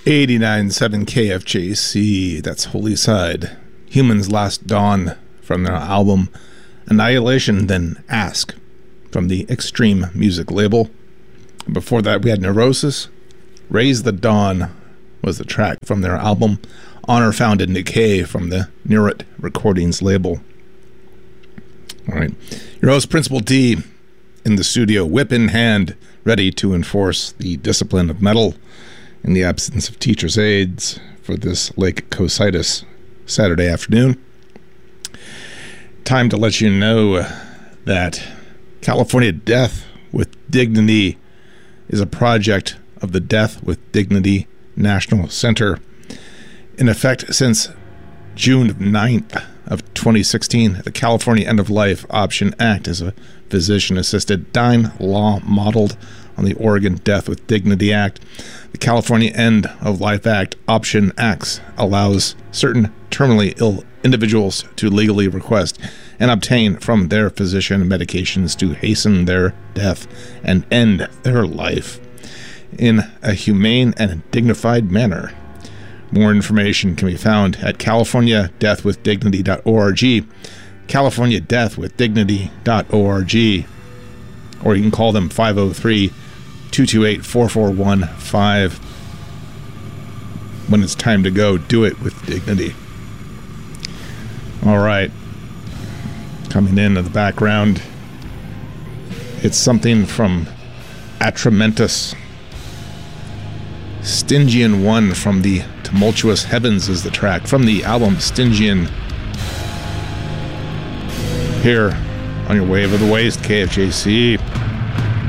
89.7 KFJC, that's Holy Side. Humans Last Dawn from their album Annihilation, then Ask from the Extreme Music label. Before that, we had Neurosis. Raise the Dawn was the track from their album Honor Found in Decay from the Neurit Recordings label. All right. Your host, Principal D, in the studio, whip in hand, ready to enforce the discipline of metal in the absence of teacher's aides for this Lake Cositus Saturday afternoon. Time to let you know that California Death with Dignity is a project of the Death with Dignity National Center. In effect since June 9th of 2016, the California End of Life Option Act is a physician-assisted dying law modeled on the Oregon Death with Dignity Act. The California End of Life Act Option Acts allows certain terminally ill individuals to legally request and obtain from their physician medications to hasten their death and end their life in a humane and dignified manner. More information can be found at californiadeathwithdignity.org, californiadeathwithdignity.org, or you can call them 503-228-4415. When it's time to go, do it with dignity. All right. Coming in the background, it's something from Atramentus. Stygian 1 from the Tumultuous Heavens is the track from the album Stygian. Here on your Wave of the Waste, KFJC.